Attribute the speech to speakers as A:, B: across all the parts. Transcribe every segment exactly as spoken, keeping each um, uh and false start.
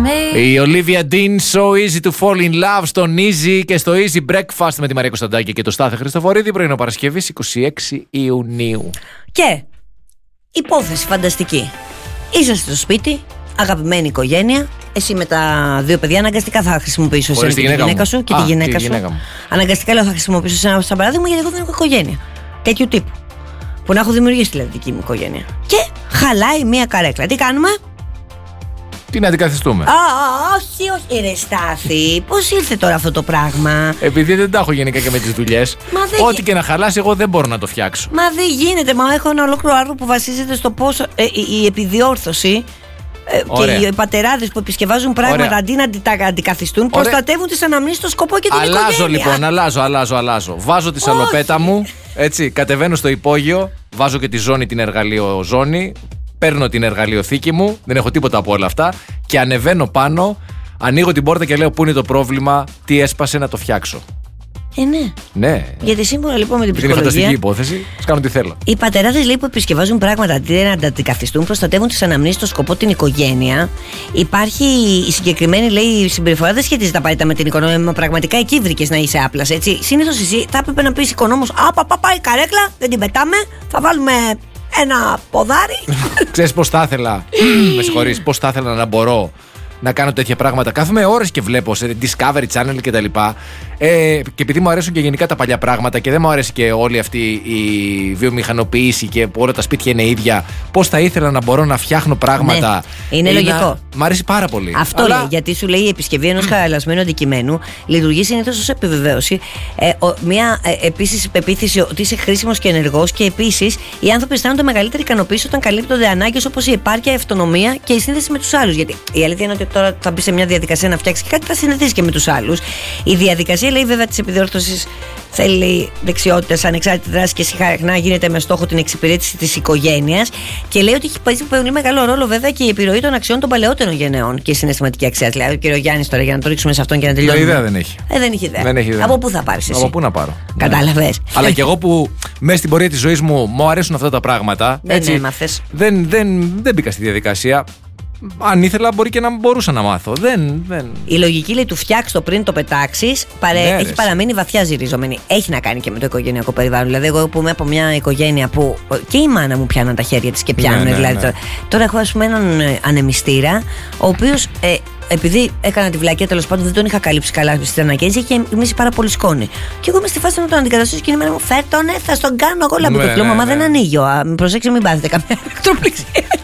A: me.
B: Η Olivia Dean, So Easy to Fall in Love στον Easy και στο Easy Breakfast με τη Μαρία Κωνσταντάκη και το Στάθη Χριστοφορίδη, πρωινό Παρασκευής είκοσι έξι Ιουνίου.
A: Και υπόθεση φανταστική. Είσαστε στο σπίτι, αγαπημένη οικογένεια. Εσύ με τα δύο παιδιά αναγκαστικά θα χρησιμοποιήσω εσένα και τη γυναίκα σου και
B: Α,
A: τη γυναίκα
B: τη
A: σου.
B: γυναίκα μου.
A: Αναγκαστικά λέω θα χρησιμοποιήσω εσένα σαν παράδειγμα, γιατί εγώ δεν έχω οικογένεια τέτοιου τύπου. Που να έχω δημιουργήσει δηλαδή δική μου οικογένεια. Και χαλάει μία καρέκλα. Τι κάνουμε?
B: Τι να αντικαθιστούμε?
A: Α, όχι, όχι, ρε Στάθη. Πώς ήρθε τώρα αυτό το πράγμα?
B: Επειδή δεν τα έχω γενικά και με τις δουλειές. Ό,τι και να χαλάσει, εγώ δεν μπορώ να το φτιάξω.
A: Μα δεν γίνεται. Μα έχω ένα ολόκληρο άρθρο που βασίζεται στο πώς ε, η, η επιδιόρθωση ε, και οι πατεράδες που επισκευάζουν πράγματα Ωραία. αντί να τα αντικαθιστούν, Ωραία. προστατεύουν τις αναμνήσεις στο σκοπό και την
B: αλλάζω,
A: οικογένεια.
B: Αλλάζω λοιπόν, αλλάζω, αλλάζω, αλλάζω. Βάζω τη σαλοπέτα μου, έτσι, κατεβαίνω στο υπόγειο, βάζω και τη ζώνη, την εργαλείο ζώνη. Παίρνω την εργαλειοθήκη μου, δεν έχω τίποτα από όλα αυτά και ανεβαίνω πάνω, ανοίγω την πόρτα και λέω πού είναι το πρόβλημα, τι έσπασε να το φτιάξω.
A: Ε, ναι.
B: Ναι.
A: Γιατί σύμφωνα λοιπόν με την
B: ψυχολογία. Είναι φανταστική υπόθεση. Ας κάνω τι θέλω.
A: Οι πατεράδες λέει που επισκευάζουν πράγματα αντί να τα αντικαθιστούν, προστατεύουν τις αναμνήσεις στο σκοπό την οικογένεια. Υπάρχει η συγκεκριμένη λέει συμπεριφορά, δεν σχετίζεται απαραίτητα με την οικονομία, μα πραγματικά εκεί βρήκες να είσαι άπλας. Συνήθως εσύ θα έπρεπε να πεις οικονόμος, Α, πάει η καρέκλα, δεν την πετάμε, θα βάλουμε ένα ποδάρι.
B: Ξέρεις πώς θα ήθελα, με συγχωρείς, πώς θα ήθελα να μπορώ να κάνω τέτοια πράγματα. Κάθομαι ώρες και βλέπω σε Discovery Channel και τα λοιπά. Ε, και επειδή μου αρέσουν και γενικά τα παλιά πράγματα και δεν μου αρέσει και όλη αυτή η βιομηχανοποίηση και που όλα τα σπίτια είναι ίδια, πώς θα ήθελα να μπορώ να φτιάχνω πράγματα.
A: Ναι, είναι λογικό.
B: Να... Μ' αρέσει πάρα πολύ.
A: Αυτό Αλλά... λέει, γιατί σου λέει η επισκευή ενός χαλασμένου αντικειμένου λειτουργεί συνήθως ως επιβεβαίωση. Ε, ο, μια ε, επίσης πεποίθηση ότι είσαι χρήσιμος και ενεργός και επίσης οι άνθρωποι αισθάνονται μεγαλύτερη ικανοποίηση όταν καλύπτονται ανάγκες όπως η επάρκεια, η αυτονομία και η σύνδεση με τους άλλους. Γιατί η αλήθεια είναι ότι τώρα θα μπει σε μια διαδικασία να φτιάξει κάτι, θα συνδεθεί και με τους άλλους. Η διαδικασία λέει βέβαια της επιδιόρθωσης θέλει δεξιότητες, ανεξάρτητη δράση και συχνά γίνεται με στόχο την εξυπηρέτηση της οικογένειας. Και λέει ότι έχει παίζει πολύ μεγάλο ρόλο βέβαια και η επιρροή των αξιών των παλαιότερων γενναιών και η συναισθηματική αξία. Δηλαδή, ο κύριο Γιάννης τώρα για να το ρίξουμε σε αυτόν και να τελειώσουμε.
B: Ιδέα δεν έχει.
A: Ε, δεν έχει ιδέα.
B: Δεν έχει ιδέα.
A: Από πού θα πάρεις εσύ?
B: Από πού να πάρω.
A: Κατάλαβες.
B: Αλλά και εγώ που μέσα στην πορεία της ζωής μου μου αρέσουν αυτά τα πράγματα.
A: Δεν
B: έτσι,
A: έμαθες.
B: Δεν, δεν, δεν μπήκα στη διαδικασία. Αν ήθελα, μπορεί και να μπορούσα να μάθω. Δεν, δεν...
A: Η λογική λέει του φτιάξ' το πριν το πετάξεις παρε...
B: ναι,
A: έχει
B: ρε,
A: παραμείνει βαθιά ζυριζωμένη. Έχει να κάνει και με το οικογενειακό περιβάλλον. Δηλαδή, εγώ που είμαι από μια οικογένεια που και η μάνα μου πιάνουν τα χέρια της και πιάνουν.
B: Ναι, ναι,
A: δηλαδή,
B: ναι.
A: Τώρα, τώρα έχω ας πούμε έναν ανεμιστήρα, ο οποίος ε, επειδή έκανα τη βλακία τέλος πάντων, δεν τον είχα καλύψει καλά στην ανακαίνιση, είχε γεμίσει πάρα πολύ σκόνη. Και εγώ είμαι στη φάση να τον αντικαταστήσω και η μέρα μου φέρ τον, ε, θα στον κάνω εγώ λαμπρό. Ναι, ναι, μα ναι. δεν ανοίγω. Προσέξτε, μην πάθετε καμία ηλεκτροπληξία.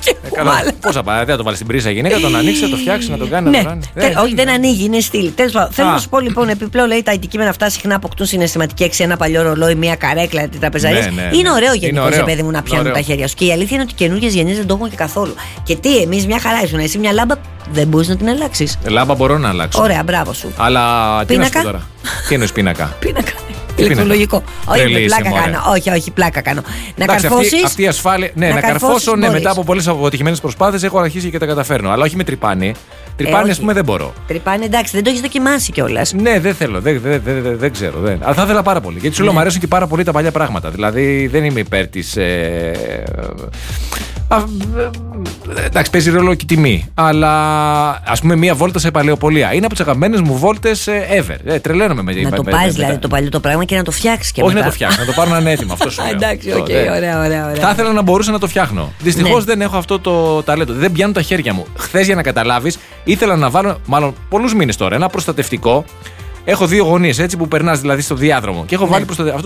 B: Ε, Πόσα πάει, δεν θα το βάλει στην πρίζα γυναίκα, τον ανοίξει, να το φτιάξει, να τον κάνει.
A: Ναι,
B: να το
A: κάνει. Όχι, δεν ανοίγει, είναι στυλ. Τέλος πάντων, θέλω να σου πω λοιπόν, επιπλέον λέει τα αντικείμενα αυτά συχνά αποκτούν συναισθηματική αξία. Ένα παλιό ρολόι, μια καρέκλα, τη τραπεζαρία. Ναι, ναι, είναι ωραίο γενικώ, παιδί μου, να πιάνουν τα χέρια σου. Και η αλήθεια είναι ότι οι καινούργιες γενιές δεν το έχουν και καθόλου. Και τι, εμείς μια χαρά ήσουν, εσύ μια λάμπα δεν μπορεί να την αλλάξει.
B: Λάμπα μπορώ να αλλάξω.
A: Ωραία, μπράβο σου.
B: Αλλά τι να σου πω τώρα. Τι εννοείς πίνακα?
A: Πίνακα. Ηλεκτρολογικό. Όχι, πλάκα κάνω. Όχι, όχι, πλάκα κάνω. Να καρφώσεις.
B: Αυτή, αυτή η ασφάλεια. Ναι, να, να καρφώσω, ναι, μετά από πολλές αποτυχημένες προσπάθειες έχω αρχίσει και τα καταφέρνω. Αλλά όχι με τρυπάνι. Τρυπάνι, ε, α πούμε, δεν μπορώ.
A: Τρυπάνι, εντάξει, δεν το έχει δοκιμάσει κιόλας.
B: Ναι, δεν θέλω, δεν, δεν, δεν, δεν, δεν ξέρω. Δεν. Αλλά θα ήθελα πάρα πολύ. Γιατί σου λέω,
A: ναι.
B: μου αρέσουν και πάρα πολύ τα παλιά πράγματα. Δηλαδή δεν είμαι υπέρ της. Ε, Α, εντάξει, παίζει ρόλο και τιμή. Αλλά ας πούμε, μία βόλτα σε παλαιοπολία είναι από τις αγαπημένες μου βόλτες ever. Ε, τρελαίνομαι με
A: Να το πάρεις δηλαδή το παλιό το πράγμα και να το φτιάξεις και
B: όχι
A: μετά.
B: να το φτιάξω, να το πάρω να είναι έτοιμο. Αυτό σου λέω.
A: Εντάξει, οκ, okay, ωραία, ωραία, ωραία.
B: Θα ήθελα να μπορούσα να το φτιάχνω. Δυστυχώς ναι. δεν έχω αυτό το ταλέντο. Δεν πιάνουν τα χέρια μου. Χθες, για να καταλάβεις, ήθελα να βάλω, μάλλον πολλούς μήνες τώρα, ένα προστατευτικό. Έχω δύο γωνίες έτσι που περνάς δηλαδή στο διάδρομο. Και έχω ναι. βάλει προστατευτικό.